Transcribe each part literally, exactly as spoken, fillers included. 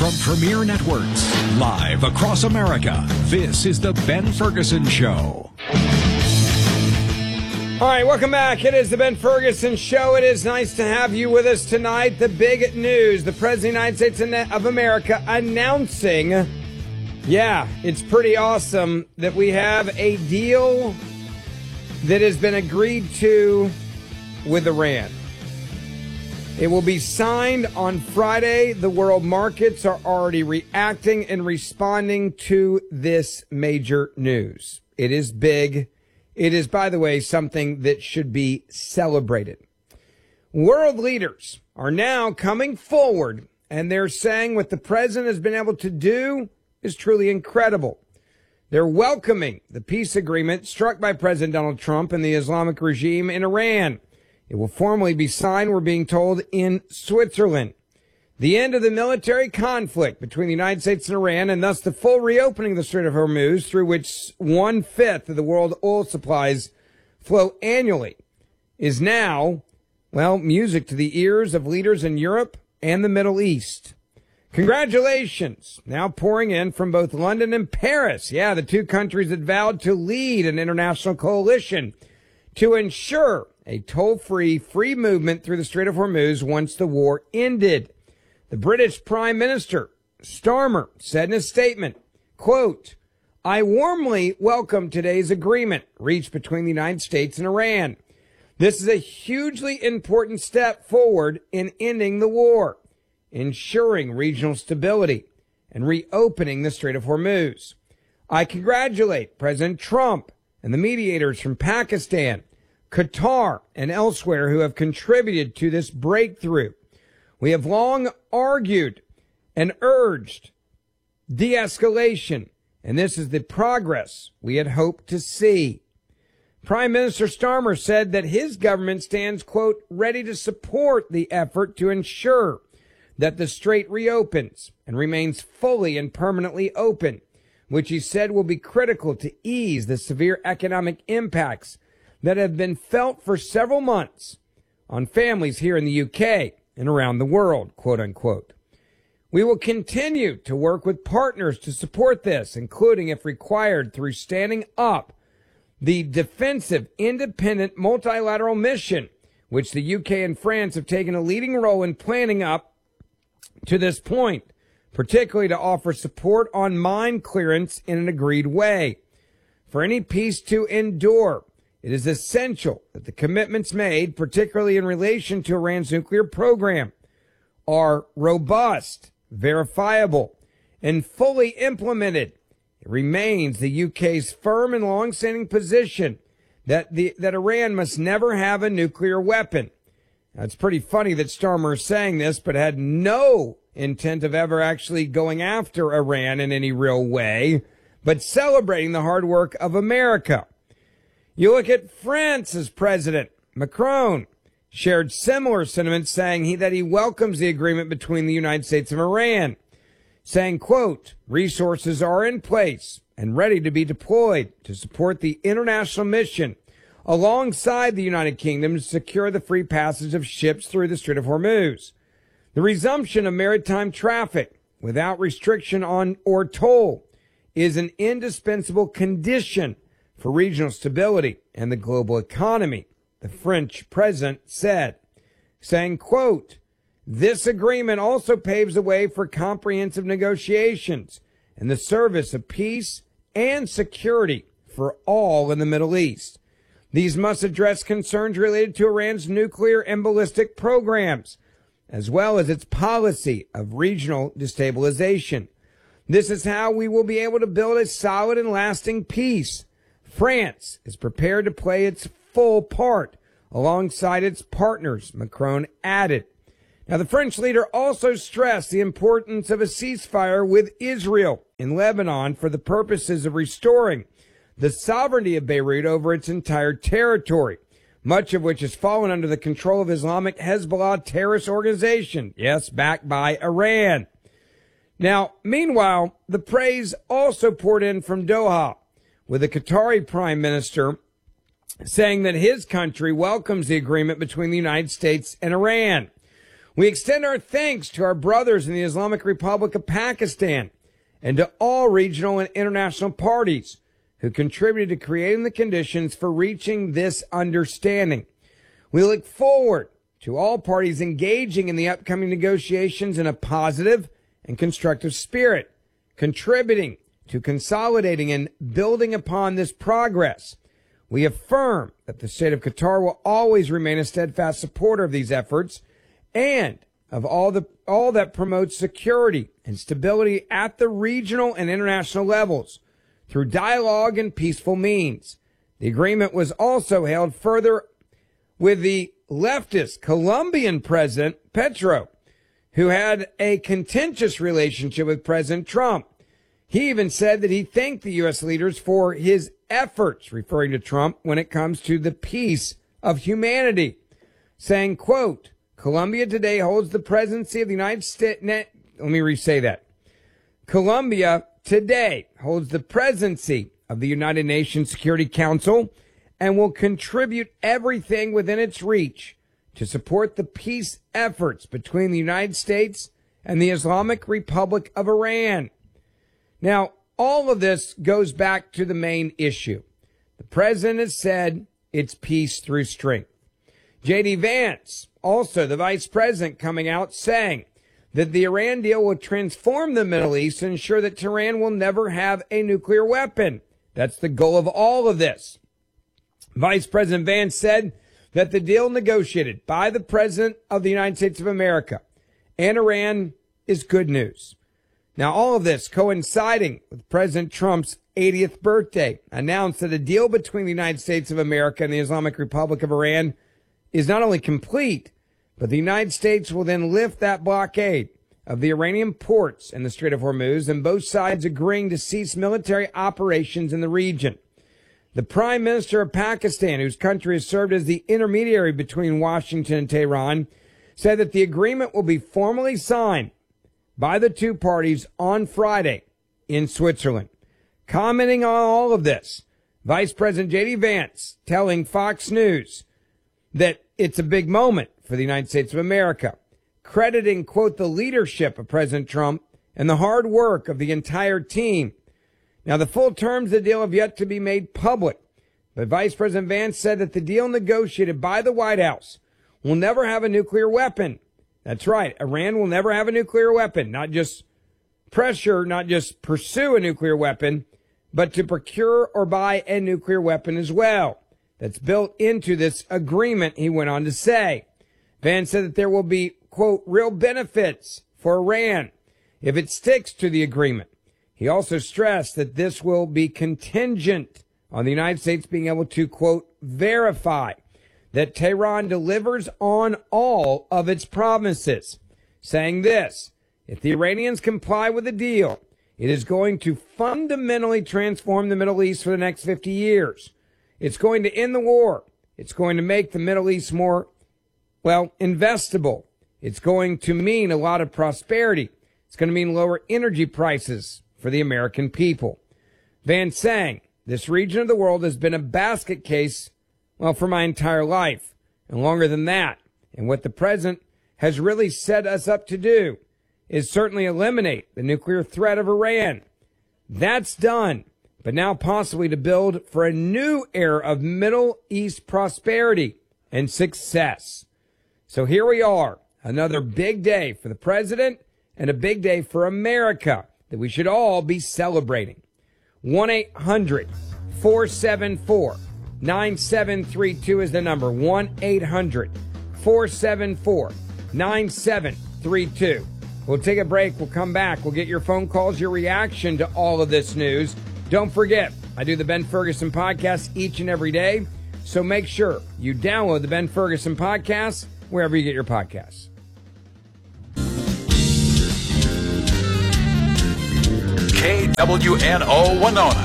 From Premier Networks, live across America, this is The Ben Ferguson Show. All right, welcome back. It is The Ben Ferguson Show. It is nice to have you with us tonight. The big news, the President of the United States of America announcing, yeah, it's pretty awesome that we have a deal that has been agreed to with Iran. It will be signed on Friday. The world markets are already reacting and responding to this major news. It is big. It is, by the way, something that should be celebrated. World leaders are now coming forward, and they're saying what the president has been able to do is truly incredible. They're welcoming the peace agreement struck by President Donald Trump and the Islamic regime in Iran. It will formally be signed, we're being told, in Switzerland. The end of the military conflict between the United States and Iran, and thus the full reopening of the Strait of Hormuz, through which one-fifth of the world oil supplies flow annually, is now, well, music to the ears of leaders in Europe and the Middle East. Congratulations now pouring in from both London and Paris. Yeah, the two countries had vowed to lead an international coalition to ensure a toll-free, free movement through the Strait of Hormuz once the war ended. The British Prime Minister, Starmer, said in a statement, quote, I warmly welcome today's agreement reached between the United States and Iran. This is a hugely important step forward in ending the war, ensuring regional stability, and reopening the Strait of Hormuz. I congratulate President Trump and the mediators from Pakistan, Qatar, and elsewhere who have contributed to this breakthrough. We have long argued and urged de-escalation, and this is the progress we had hoped to see. Prime Minister Starmer said that his government stands, quote, ready to support the effort to ensure that the strait reopens and remains fully and permanently open, which he said will be critical to ease the severe economic impacts that have been felt for several months on families here in the U K and around the world, quote unquote. We will continue to work with partners to support this, including, if required, through standing up the defensive, independent, multilateral mission, which the U K and France have taken a leading role in planning up to this point, particularly to offer support on mine clearance in an agreed way. For any peace to endure, it is essential that the commitments made, particularly in relation to Iran's nuclear program, are robust, verifiable, and fully implemented. It remains the U K's firm and long-standing position that the that Iran must never have a nuclear weapon. Now, it's pretty funny that Starmer is saying this, but had no intent of ever actually going after Iran in any real way, but celebrating the hard work of America. You look at France's president, Macron, shared similar sentiments, saying he, that he welcomes the agreement between the United States and Iran, saying, quote, resources are in place and ready to be deployed to support the international mission alongside the United Kingdom to secure the free passage of ships through the Strait of Hormuz. The resumption of maritime traffic without restriction on or toll is an indispensable condition for regional stability and the global economy, the French president said, saying, quote, this agreement also paves the way for comprehensive negotiations in the service of peace and security for all in the Middle East. These must address concerns related to Iran's nuclear and ballistic programs, as well as its policy of regional destabilization. This is how we will be able to build a solid and lasting peace. France is prepared to play its full part alongside its partners, Macron added. Now, the French leader also stressed the importance of a ceasefire with Israel in Lebanon for the purposes of restoring the sovereignty of Beirut over its entire territory, much of which has fallen under the control of Islamic Hezbollah terrorist organization, yes, backed by Iran. Now, meanwhile, the praise also poured in from Doha, with the Qatari prime minister saying that his country welcomes the agreement between the United States and Iran. We extend our thanks to our brothers in the Islamic Republic of Pakistan and to all regional and international parties who contributed to creating the conditions for reaching this understanding. We look forward to all parties engaging in the upcoming negotiations in a positive and constructive spirit, contributing to consolidating and building upon this progress. We affirm that the state of Qatar will always remain a steadfast supporter of these efforts and of all the all that promotes security and stability at the regional and international levels through dialogue and peaceful means. The agreement was also held further with the leftist Colombian president, Petro, who had a contentious relationship with President Trump. He even said that he thanked the U S leaders for his efforts, referring to Trump, when it comes to the peace of humanity, saying, quote, Colombia today holds the presidency of the United States. Let me re-say that. Colombia today holds the presidency of the United Nations Security Council and will contribute everything within its reach to support the peace efforts between the United States and the Islamic Republic of Iran. Now, all of this goes back to the main issue. The president has said it's peace through strength. J D Vance, also the vice president, coming out saying that the Iran deal will transform the Middle East and ensure that Tehran will never have a nuclear weapon. That's the goal of all of this. Vice President Vance said that the deal negotiated by the President of the United States of America and Iran is good news. Now, all of this coinciding with President Trump's eightieth birthday, announced that a deal between the United States of America and the Islamic Republic of Iran is not only complete, but the United States will then lift that blockade of the Iranian ports in the Strait of Hormuz, and both sides agreeing to cease military operations in the region. The Prime Minister of Pakistan, whose country has served as the intermediary between Washington and Tehran, said that the agreement will be formally signed by the two parties on Friday in Switzerland. Commenting on all of this, Vice President J D Vance telling Fox News that it's a big moment for the United States of America, crediting, quote, the leadership of President Trump and the hard work of the entire team. Now, the full terms of the deal have yet to be made public, but Vice President Vance said that the deal negotiated by the White House will never have a nuclear weapon. That's right. Iran will never have a nuclear weapon, not just pressure, not just pursue a nuclear weapon, but to procure or buy a nuclear weapon as well. That's built into this agreement, he went on to say. Vance said that there will be, quote, real benefits for Iran if it sticks to the agreement. He also stressed that this will be contingent on the United States being able to, quote, verify that Tehran delivers on all of its promises, saying this: if the Iranians comply with the deal, it is going to fundamentally transform the Middle East for the next fifty years. It's going to end the war. It's going to make the Middle East more, well, investable. It's going to mean a lot of prosperity. It's going to mean lower energy prices for the American people. Vance saying, this region of the world has been a basket case, well, for my entire life, and longer than that. And what the president has really set us up to do is certainly eliminate the nuclear threat of Iran. That's done. But now possibly to build for a new era of Middle East prosperity and success. So here we are, another big day for the president and a big day for America that we should all be celebrating. one eight hundred four seven four nine seven three two is the number. one eight hundred four seven four nine seven three two. We'll take a break. We'll come back. We'll get your phone calls, your reaction to all of this news. Don't forget, I do the Ben Ferguson podcast each and every day, so make sure you download the Ben Ferguson podcast wherever you get your podcasts. K W N O Winona.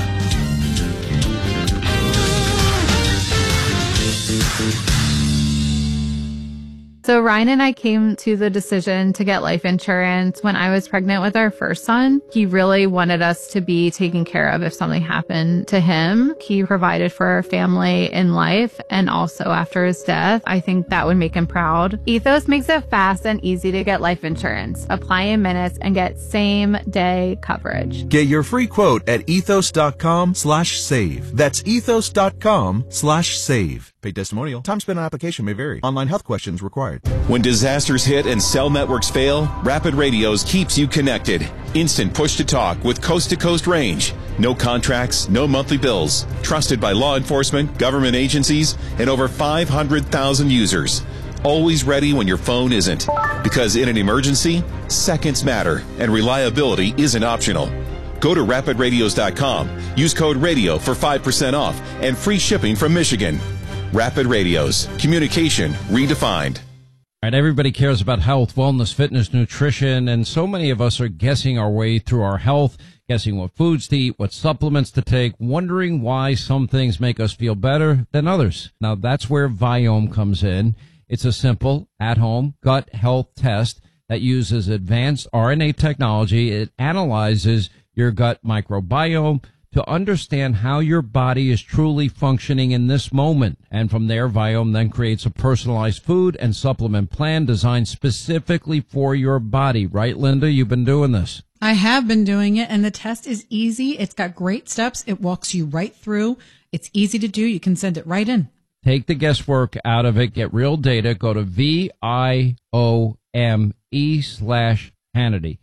So Ryan and I came to the decision to get life insurance when I was pregnant with our first son. He really wanted us to be taken care of if something happened to him. He provided for our family in life and also after his death. I think that would make him proud. Ethos makes it fast and easy to get life insurance. Apply in minutes and get same day coverage. Get your free quote at ethos.com slash save. That's ethos.com slash save. Paid testimonial. Time spent on application may vary. Online health questions required. When disasters hit and cell networks fail, Rapid Radios keeps you connected. Instant push-to-talk with coast-to-coast range. No contracts, no monthly bills. Trusted by law enforcement, government agencies, and over five hundred thousand users. Always ready when your phone isn't. Because in an emergency, seconds matter, and reliability isn't optional. Go to rapid radios dot com. Use code RADIO for five percent off and free shipping from Michigan. Rapid Radios. Communication redefined. All right, everybody cares about health, wellness, fitness, nutrition, and so many of us are guessing our way through our health, guessing what foods to eat, what supplements to take, wondering why some things make us feel better than others. Now, that's where Viome comes in. It's a simple, at-home gut health test that uses advanced R N A technology. It analyzes your gut microbiome to understand how your body is truly functioning in this moment. And from there, Viome then creates a personalized food and supplement plan designed specifically for your body. Right, Linda? You've been doing this. I have been doing it, and the test is easy. It's got great steps. It walks you right through. It's easy to do. You can send it right in. Take the guesswork out of it. Get real data. Go to V I O M E slash Hannity.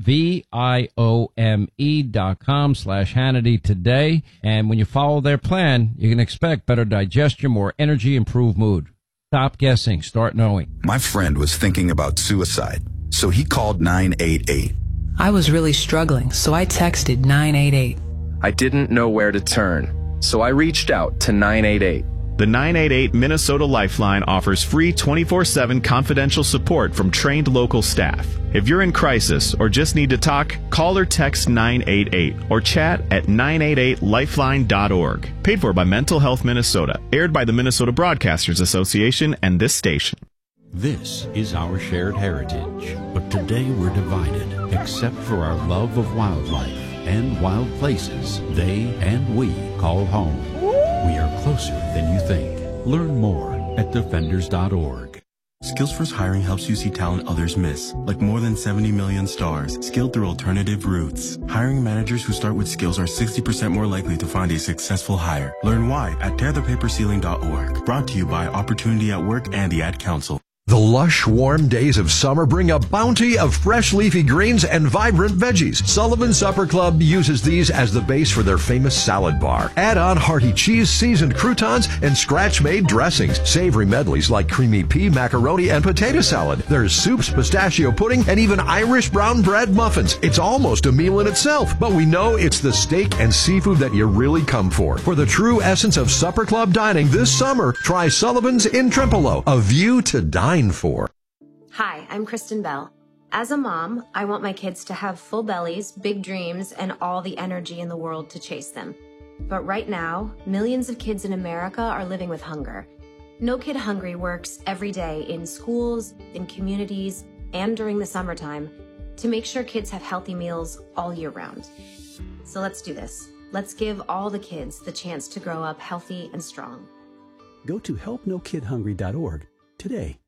V I O M E dot com slash Hannity today. And when you follow their plan, you can expect better digestion, more energy, improved mood. Stop guessing. Start knowing. My friend was thinking about suicide, so he called nine eight eight. I was really struggling, so I texted nine eight eight. I didn't know where to turn, so I reached out to nine eight eight. The nine eight eight Minnesota Lifeline offers free twenty-four seven confidential support from trained local staff. If you're in crisis or just need to talk, call or text nine eight eight or chat at nine eight eight lifeline dot org. Paid for by Mental Health Minnesota. Aired by the Minnesota Broadcasters Association and this station. This is our shared heritage, but today we're divided, except for our love of wildlife and wild places they and we call home. We are closer than you think. Learn more at defenders dot org. Skills First Hiring helps you see talent others miss, like more than seventy million stars, skilled through alternative routes. Hiring managers who start with skills are sixty percent more likely to find a successful hire. Learn why at tear the paper ceiling dot org. Brought to you by Opportunity at Work and the Ad Council. The lush, warm days of summer bring a bounty of fresh leafy greens and vibrant veggies. Sullivan Supper Club uses these as the base for their famous salad bar. Add on hearty cheese, seasoned croutons, and scratch-made dressings. Savory medleys like creamy pea, macaroni, and potato salad. There's soups, pistachio pudding, and even Irish brown bread muffins. It's almost a meal in itself, but we know it's the steak and seafood that you really come for. For the true essence of Supper Club dining this summer, try Sullivan's in Trempealeau, a view to dine for. Hi, I'm Kristen Bell. As a mom, I want my kids to have full bellies, big dreams, and all the energy in the world to chase them. But right now, millions of kids in America are living with hunger. No Kid Hungry works every day in schools, in communities, and during the summertime to make sure kids have healthy meals all year round. So let's do this. Let's give all the kids the chance to grow up healthy and strong. Go to help no kid hungry dot org today.